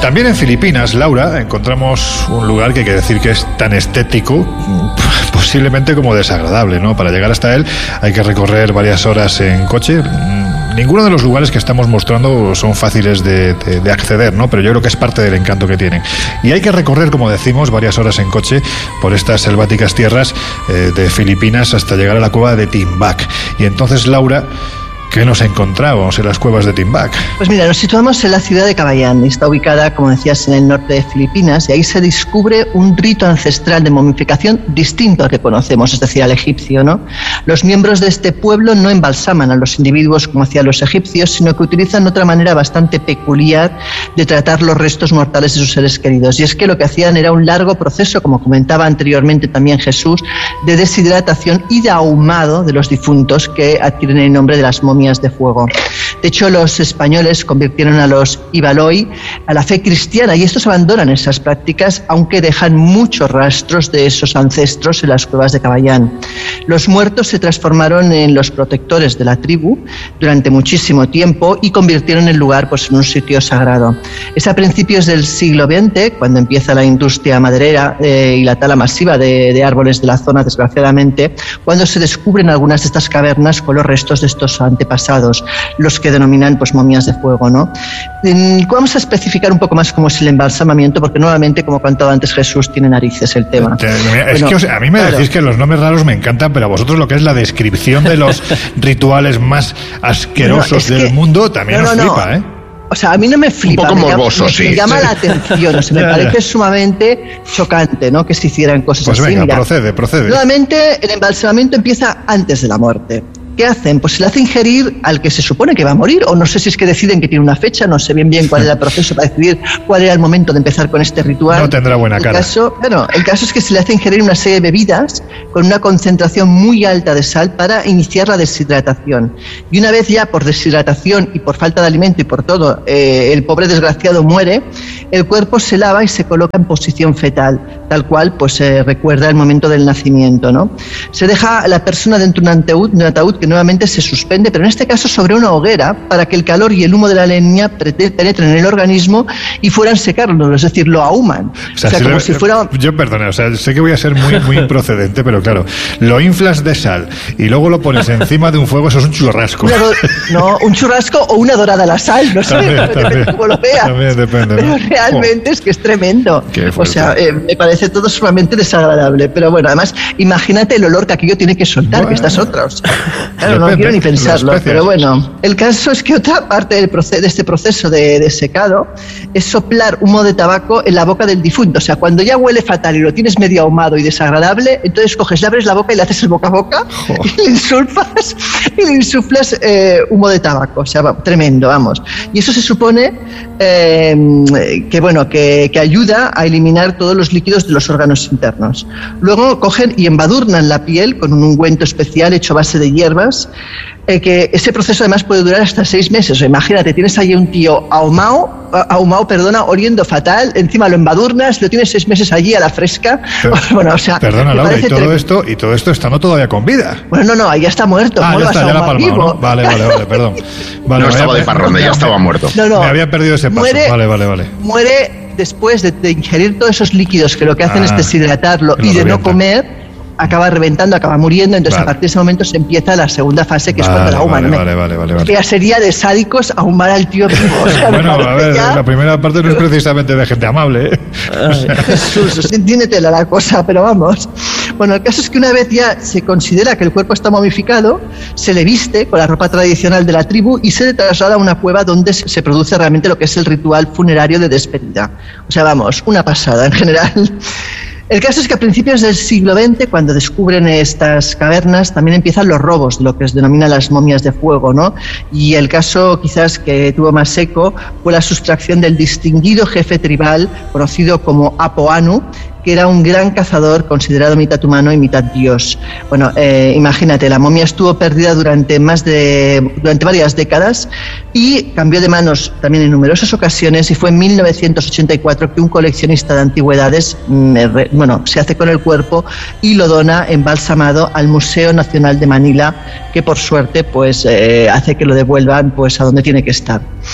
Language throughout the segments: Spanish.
También en Filipinas, Laura, encontramos un lugar que hay que decir que es tan estético, posiblemente como desagradable, ¿no? Para llegar hasta él hay que recorrer varias horas en coche. Ninguno de los lugares que estamos mostrando son fáciles de acceder, ¿no? Pero yo creo que es parte del encanto que tienen. Y hay que recorrer, como decimos, varias horas en coche por estas selváticas tierras de Filipinas hasta llegar a la cueva de Timbac. Y entonces, Laura, ¿qué nos encontramos en las cuevas de Timbac? Pues mira, nos situamos en la ciudad de Cavallán. Está ubicada, como decías, en el norte de Filipinas, y ahí se descubre un rito ancestral de momificación distinto al que conocemos, es decir, al egipcio, ¿no? Los miembros de este pueblo no embalsaman a los individuos como hacían los egipcios, sino que utilizan otra manera bastante peculiar de tratar los restos mortales de sus seres queridos. Y es que lo que hacían era un largo proceso, como comentaba anteriormente también Jesús, de deshidratación y de ahumado de los difuntos, que adquieren el nombre de las momias de fuego. De hecho, los españoles convirtieron a los Ibaloi a la fe cristiana, y estos abandonan esas prácticas, aunque dejan muchos rastros de esos ancestros en las cuevas de Cavallán. Los muertos se transformaron en los protectores de la tribu durante muchísimo tiempo y convirtieron el lugar, pues, en un sitio sagrado. Es a principios del siglo XX, cuando empieza la industria maderera y la tala masiva de árboles de la zona, desgraciadamente, cuando se descubren algunas de estas cavernas con los restos de estos antepasados, los que denominan, pues, momias de fuego, ¿no? Vamos a especificar un poco más cómo es el embalsamamiento, porque nuevamente, como contaba antes Jesús, tiene narices el tema. Es que a mí me decís que los nombres raros me encantan, pero a vosotros lo que es la descripción de los rituales más asquerosos del mundo también os flipa, ¿eh? O sea, a mí no me flipa, un poco morboso, me llama la atención, o sea, me parece sumamente chocante, ¿no?, que se hicieran cosas pues así. Venga, mira, procede. Nuevamente, el embalsamamiento empieza antes de la muerte. ¿Qué hacen? Pues se le hace ingerir al que se supone que va a morir, o no sé si es que deciden que tiene una fecha, no sé bien cuál era el proceso para decidir cuál era el momento de empezar con este ritual. No tendrá buena cara. El caso es que se le hace ingerir una serie de bebidas con una concentración muy alta de sal para iniciar la deshidratación. Y una vez ya por deshidratación y por falta de alimento y por todo, el pobre desgraciado muere, el cuerpo se lava y se coloca en posición fetal, tal cual pues recuerda el momento del nacimiento, ¿no? Se deja a la persona dentro de un ataúd que nuevamente se suspende, pero en este caso sobre una hoguera, para que el calor y el humo de la leña penetren en el organismo y fueran secarlo, es decir, lo ahuman. O sea, como si fuera... Yo, perdona, o sea, sé que voy a ser muy improcedente, pero claro, lo inflas de sal y luego lo pones encima de un fuego, eso es un churrasco. Un churrasco o una dorada a la sal, no sé, depende de cómo lo veas. También depende, ¿no? Pero realmente es que es tremendo. O sea, me parece todo sumamente desagradable, pero bueno, además, imagínate el olor que aquello tiene que soltar, que estas otras. Claro, no quiero ni pensarlo, pero bueno. El caso es que otra parte de este proceso de secado es soplar humo de tabaco en la boca del difunto. O sea, cuando ya huele fatal y lo tienes medio ahumado y desagradable, entonces coges, le abres la boca y le haces el boca a boca y le insuflas humo de tabaco. O sea, tremendo, vamos. Y eso se supone que ayuda a eliminar todos los líquidos de los órganos internos. Luego cogen y embadurnan la piel con un ungüento especial hecho a base de hierbas, que ese proceso además puede durar hasta 6 meses. O sea, imagínate, tienes ahí un tío ahumado, oliendo fatal, encima lo embadurnas, lo tienes 6 meses allí a la fresca. Bueno, o sea, perdona, Laura, y todo esto estando todavía con vida. Bueno, no, ahí ya está muerto. Ya está, ya la palma, ¿no? Vale, perdón. Vale, no estaba de parrón, ya estaba muerto. No, me había perdido ese paso. Vale. Muere después de ingerir todos esos líquidos que lo que hacen es deshidratarlo y de no comer. Acaba reventando, acaba muriendo, entonces a partir de ese momento se empieza la segunda fase, que es cuando la ahuman. Vale. Ya sería de sádicos ahumar al tío vivo. O sea, bueno, a ver, la primera parte no es precisamente de gente amable, ¿eh? Jesús, entiéndete la cosa, pero vamos. Bueno, el caso es que una vez ya se considera que el cuerpo está momificado, se le viste con la ropa tradicional de la tribu y se le traslada a una cueva donde se produce realmente lo que es el ritual funerario de despedida. O sea, vamos, una pasada en general. El caso es que a principios del siglo XX, cuando descubren estas cavernas, también empiezan los robos de lo que se denomina las momias de fuego, ¿no? Y el caso quizás que tuvo más eco fue la sustracción del distinguido jefe tribal, conocido como Apo Anu, que era un gran cazador considerado mitad humano y mitad dios. Bueno, imagínate, la momia estuvo perdida durante varias décadas y cambió de manos también en numerosas ocasiones, y fue en 1984 que un coleccionista de antigüedades se hace con el cuerpo y lo dona embalsamado al Museo Nacional de Manila, que por suerte pues hace que lo devuelvan pues a donde tiene que estar.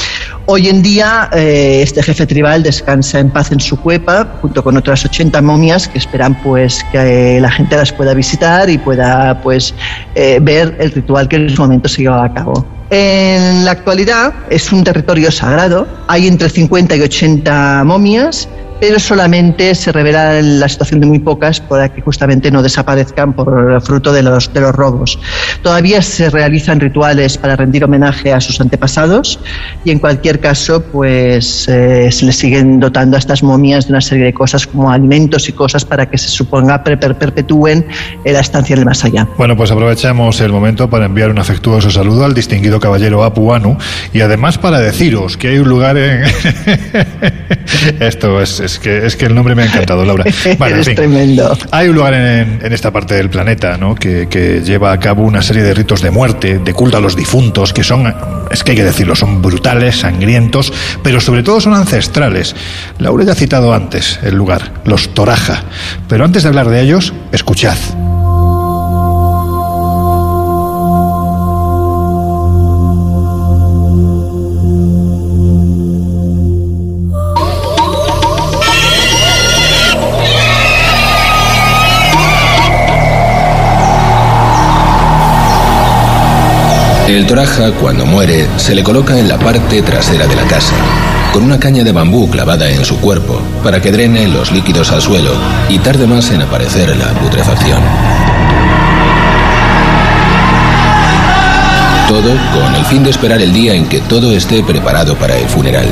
Hoy en día este jefe tribal descansa en paz en su cueva junto con otras 80 momias que esperan pues que la gente las pueda visitar y pueda pues ver el ritual que en su momento se llevaba a cabo. En la actualidad es un territorio sagrado, hay entre 50 y 80 momias, pero solamente se revela la situación de muy pocas para que justamente no desaparezcan por fruto de los robos. Todavía se realizan rituales para rendir homenaje a sus antepasados y en cualquier caso pues se les siguen dotando a estas momias de una serie de cosas como alimentos y cosas para que se suponga perpetúen la estancia en el más allá. Bueno, pues aprovechamos el momento para enviar un afectuoso saludo al distinguido caballero Apu Anu y además para deciros que hay un lugar en... Esto es que el nombre me ha encantado, Laura. Bueno, es tremendo. Hay un lugar en esta parte del planeta, ¿no?, que lleva a cabo una serie de ritos de muerte, de culto a los difuntos, que son, es que hay que decirlo, son brutales, sangrientos, pero sobre todo son ancestrales. Laura ya ha citado antes el lugar, los Toraja, pero antes de hablar de ellos, escuchad. El Toraja, cuando muere, se le coloca en la parte trasera de la casa, con una caña de bambú clavada en su cuerpo, para que drene los líquidos al suelo y tarde más en aparecer la putrefacción. Todo con el fin de esperar el día en que todo esté preparado para el funeral.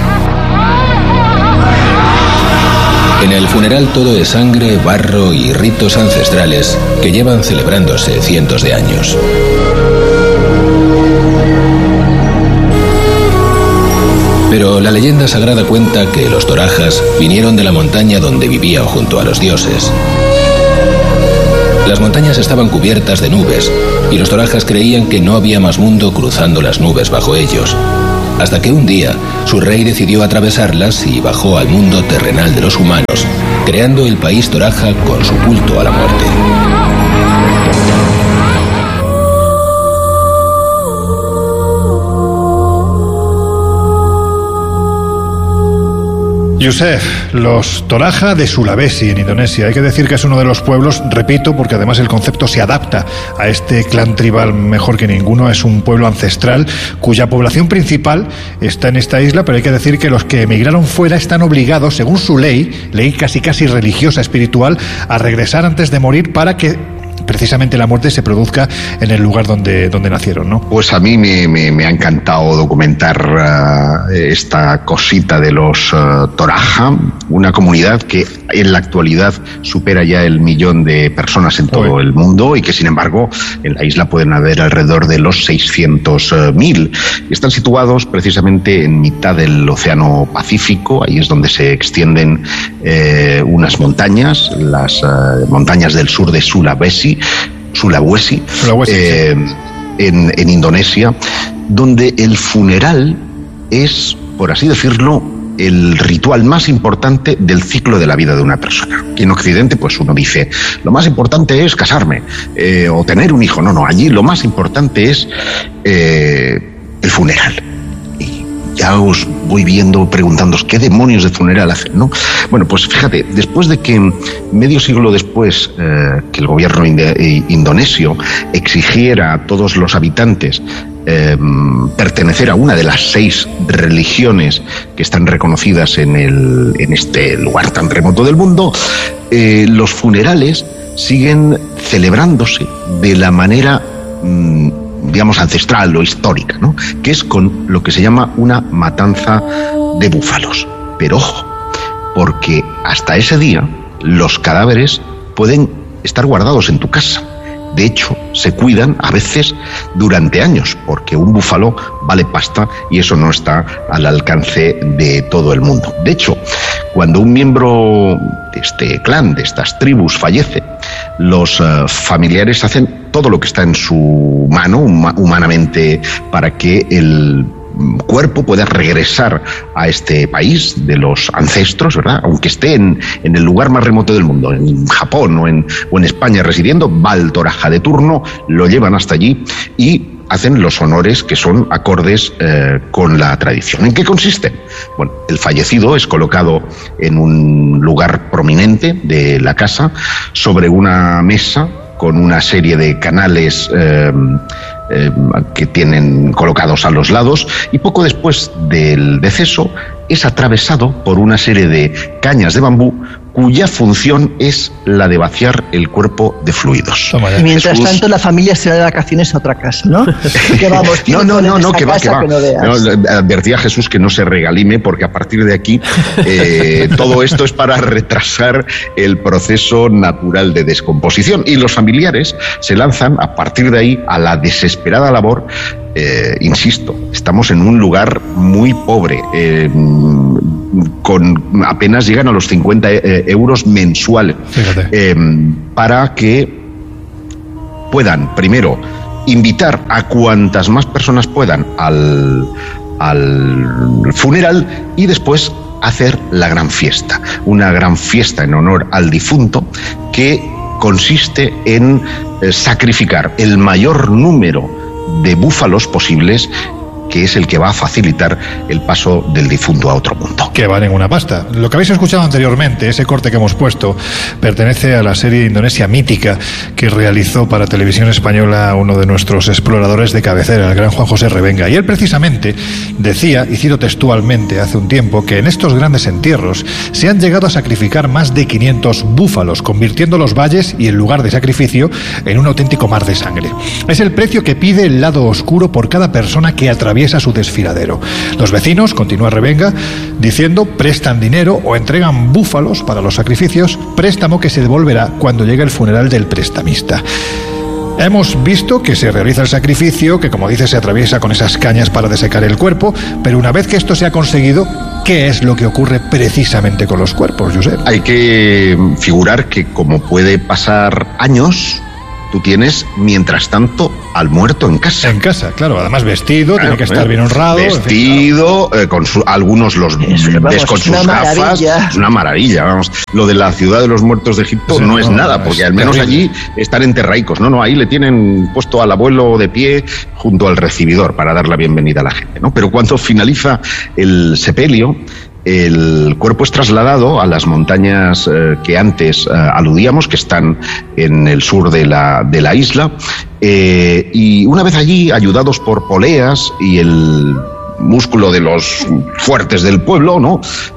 En el funeral todo es sangre, barro y ritos ancestrales que llevan celebrándose cientos de años. Pero la leyenda sagrada cuenta que los Torajas vinieron de la montaña donde vivían junto a los dioses. Las montañas estaban cubiertas de nubes y los Torajas creían que no había más mundo cruzando las nubes bajo ellos. Hasta que un día su rey decidió atravesarlas y bajó al mundo terrenal de los humanos, creando el país Toraja con su culto a la muerte. Yusef, los Toraja de Sulawesi, en Indonesia. Hay que decir que es uno de los pueblos, repito, porque además el concepto se adapta a este clan tribal mejor que ninguno. Es un pueblo ancestral cuya población principal está en esta isla, pero hay que decir que los que emigraron fuera están obligados, según su ley casi religiosa, espiritual, a regresar antes de morir para que precisamente la muerte se produzca en el lugar donde nacieron, ¿no? Pues a mí me ha encantado documentar esta cosita de los Toraja, una comunidad que en la actualidad supera ya el 1.000.000 de personas en todo el mundo y que sin embargo en la isla pueden haber alrededor de los 600.000. Están situados precisamente en mitad del Océano Pacífico, ahí es donde se extienden unas montañas, las montañas del sur de Sulawesi, sí. En Indonesia, donde el funeral es, por así decirlo, el ritual más importante del ciclo de la vida de una persona. En Occidente, pues uno dice, lo más importante es casarme o tener un hijo. No, allí lo más importante es el funeral. Ya os voy preguntándoos qué demonios de funeral hacen, ¿no? Bueno, pues fíjate, después de que medio siglo después que el gobierno indonesio exigiera a todos los habitantes pertenecer a una de las 6 religiones que están reconocidas en este lugar tan remoto del mundo, los funerales siguen celebrándose de la manera digamos ancestral o histórica, ¿no?, que es con lo que se llama una matanza de búfalos. Pero ojo, porque hasta ese día los cadáveres pueden estar guardados en tu casa. De hecho, se cuidan a veces durante años, porque un búfalo vale pasta y eso no está al alcance de todo el mundo. De hecho, cuando un miembro de este clan, de estas tribus, fallece, los familiares hacen todo lo que está en su mano, humanamente, para que el cuerpo pueda regresar a este país de los ancestros, ¿verdad? Aunque esté en el lugar más remoto del mundo, en Japón o en España residiendo, va al Toraja de turno, lo llevan hasta allí y hacen los honores que son acordes con la tradición. ¿En qué consiste? Bueno, el fallecido es colocado en un lugar prominente de la casa, sobre una mesa con una serie de canales que tienen colocados a los lados, y poco después del deceso es atravesado por una serie de cañas de bambú cuya función es la de vaciar el cuerpo de fluidos. Y mientras tanto la familia se va de vacaciones a otra casa, ¿no? Que vamos, no, que va. Advertía a Jesús que no se regalime, porque a partir de aquí todo esto es para retrasar el proceso natural de descomposición, y los familiares se lanzan a partir de ahí a la desesperada labor. Insisto, estamos en un lugar muy pobre, con apenas llegan a los 50 euros mensuales, para que puedan, primero, invitar a cuantas más personas puedan al funeral, y después hacer la gran fiesta, una gran fiesta en honor al difunto, que consiste en sacrificar el mayor número de búfalos posibles, que es el que va a facilitar el paso del difunto a otro mundo. Que valen una pasta. Lo que habéis escuchado anteriormente, ese corte que hemos puesto, pertenece a la serie Indonesia Mítica que realizó para Televisión Española uno de nuestros exploradores de cabecera, el gran Juan José Revenga. Y él precisamente decía, y cito textualmente, hace un tiempo, que en estos grandes entierros se han llegado a sacrificar más de 500 búfalos, convirtiendo los valles y el lugar de sacrificio en un auténtico mar de sangre. Es el precio que pide el lado oscuro por cada persona que atraviesa su desfiladero. Los vecinos, continúa Revenga, diciendo, prestan dinero o entregan búfalos para los sacrificios, préstamo que se devolverá cuando llegue el funeral del prestamista. Hemos visto que se realiza el sacrificio, que como dice se atraviesa con esas cañas para desecar el cuerpo, pero una vez que esto se ha conseguido, ¿qué es lo que ocurre precisamente con los cuerpos, Josep? Hay que figurar que, como puede pasar años, tú tienes, mientras tanto, al muerto en casa. En casa, claro. Además vestido, tiene que estar bien honrado. Vestido, en fin, con algunos los ves con sus gafas. Es una maravilla, vamos. Lo de la ciudad de los muertos de Egipto no es nada, porque al menos allí están enterraicos. No, ahí le tienen puesto al abuelo de pie junto al recibidor para dar la bienvenida a la gente, ¿no? Pero cuando finaliza el sepelio, el cuerpo es trasladado a las montañas que antes aludíamos, que están en el sur de la isla, y una vez allí, ayudados por poleas y el músculo de los fuertes del pueblo, ¿no?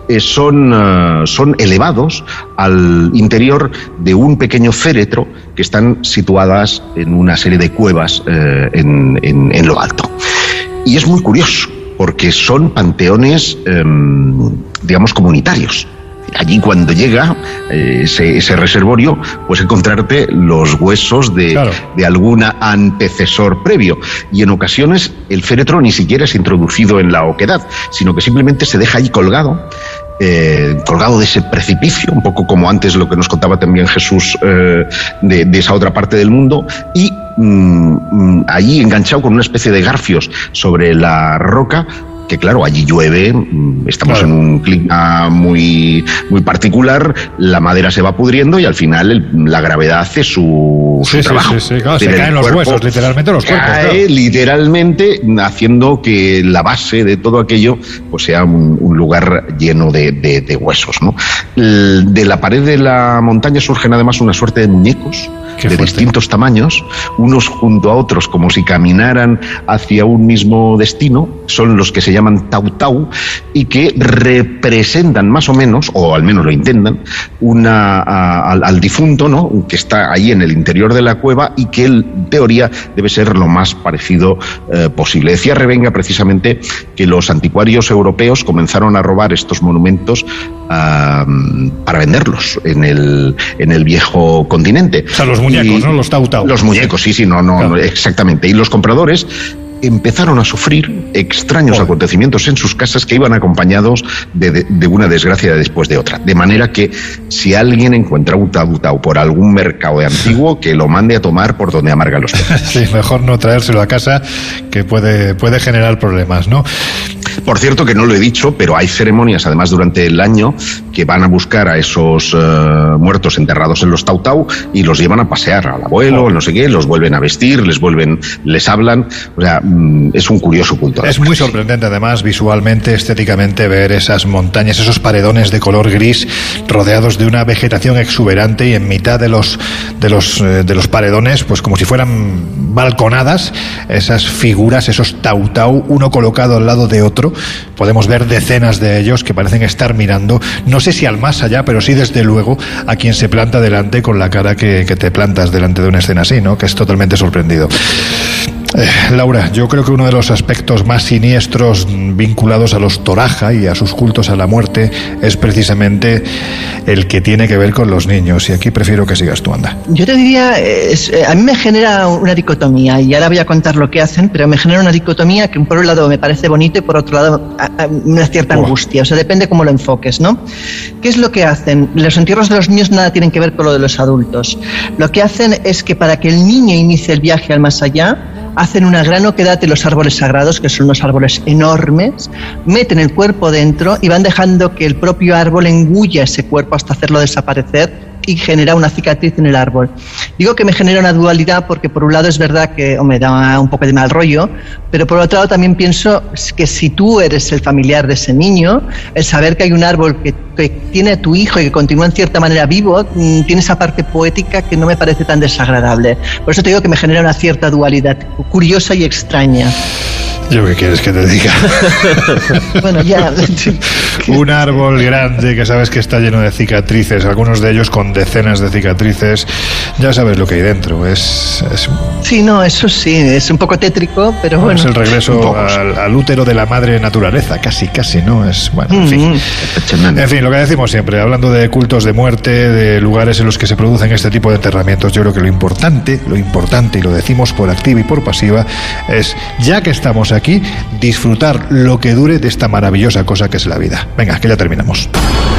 Son elevados al interior de un pequeño féretro que están situadas en una serie de cuevas en lo alto. Y es muy curioso, porque son panteones, digamos, comunitarios. Allí, cuando llega ese reservorio, puedes encontrarte los huesos de algún antecesor previo. Y en ocasiones el féretro ni siquiera es introducido en la oquedad, sino que simplemente se deja ahí colgado de ese precipicio, un poco como antes lo que nos contaba también Jesús de esa otra parte del mundo, y allí enganchado con una especie de garfios sobre la roca, que claro, allí llueve, estamos en un clima muy, muy particular, la madera se va pudriendo y al final la gravedad hace su trabajo. Sí, claro, se caen los huesos, literalmente los cuerpos. Cae literalmente, haciendo que la base de todo aquello pues sea un lugar lleno de huesos, ¿no? De la pared de la montaña surgen además una suerte de muñecos de distintos tamaños, unos junto a otros, como si caminaran hacia un mismo destino. Son los que se llaman tau-tau, y que representan más o menos, o al menos lo intentan, al difunto, ¿no?, que está ahí en el interior de la cueva, y que en teoría debe ser lo más parecido posible. Decía Revenga precisamente que los anticuarios europeos comenzaron a robar estos monumentos para venderlos en el viejo continente. O sea, los muñecos, ¿no? Los tau-tau. Los muñecos, sí, no, exactamente. Y los compradores empezaron a sufrir extraños acontecimientos en sus casas que iban acompañados de una desgracia después de otra. De manera que si alguien encuentra un tau-tau por algún mercado de antiguo, que lo mande a tomar por donde amarga los peces. Sí, mejor no traérselo a casa, que puede generar problemas, ¿no? Por cierto, que no lo he dicho, pero hay ceremonias, además, durante el año, que van a buscar a esos muertos enterrados en los Tautau y los llevan a pasear al abuelo, no sé qué, los vuelven a vestir, les hablan. O sea, es un curioso culto. Es muy sorprendente, además, visualmente, estéticamente, ver esas montañas, esos paredones de color gris rodeados de una vegetación exuberante, y en mitad de los paredones, pues como si fueran balconadas, esas figuras, esos Tautau, uno colocado al lado de otro. Podemos ver decenas de ellos que parecen estar mirando, no sé si al más allá, pero sí desde luego a quien se planta delante, con la cara que te plantas delante de una escena así, ¿no? Que es totalmente sorprendido. Laura, yo creo que uno de los aspectos más siniestros vinculados a los Toraja y a sus cultos a la muerte es precisamente el que tiene que ver con los niños, y aquí prefiero que sigas tú, anda. Yo te diría, a mí me genera una dicotomía, y ahora voy a contar lo que hacen, pero me genera una dicotomía que por un lado me parece bonito y por otro lado una cierta angustia, o sea, depende cómo lo enfoques, ¿no? ¿Qué es lo que hacen? Los entierros de los niños nada tienen que ver con lo de los adultos. Lo que hacen es que para que el niño inicie el viaje al más allá, hacen una gran oquedad en los árboles sagrados, que son unos árboles enormes, meten el cuerpo dentro y van dejando que el propio árbol engulla ese cuerpo hasta hacerlo desaparecer y genera una cicatriz en el árbol. Digo que me genera una dualidad porque por un lado es verdad que me da un poco de mal rollo, pero por otro lado también pienso que si tú eres el familiar de ese niño, el saber que hay un árbol que tiene a tu hijo y que continúa en cierta manera vivo, tiene esa parte poética que no me parece tan desagradable. Por eso te digo que me genera una cierta dualidad curiosa y extraña. ¿Yo qué quieres que te diga? Bueno, ya. Un árbol grande que sabes que está lleno de cicatrices, algunos de ellos con decenas de cicatrices. Ya sabes lo que hay dentro. Sí, no, eso sí, es un poco tétrico, pero bueno. Es el regreso al útero de la madre naturaleza, casi, ¿no? Es, bueno, en fin. En fin, lo que decimos siempre, hablando de cultos de muerte, de lugares en los que se producen este tipo de enterramientos, yo creo que lo importante, y lo decimos por activa y por pasiva, es, ya que estamos aquí, disfrutar lo que dure de esta maravillosa cosa que es la vida. Venga, que ya terminamos.